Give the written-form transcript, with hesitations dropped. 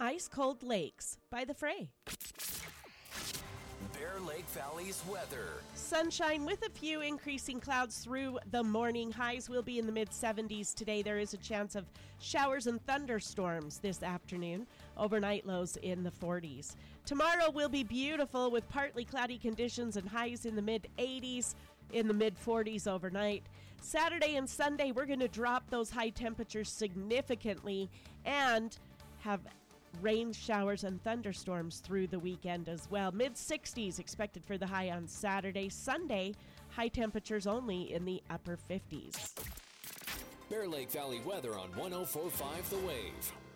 ice cold lakes by the Fray. Bear Lake Valley's weather. Sunshine with a few increasing clouds through the morning. Highs will be in the mid-70s today. There is a chance of showers and thunderstorms this afternoon. Overnight lows in the 40s. Tomorrow will be beautiful with partly cloudy conditions and highs in the mid-80s, in the mid-40s overnight. Saturday and Sunday, we're going to drop those high temperatures significantly and have rain showers and thunderstorms through the weekend as well. Mid-60s expected for the high on Saturday. Sunday, high temperatures only in the upper 50s. Bear Lake Valley weather on 104.5 The Wave.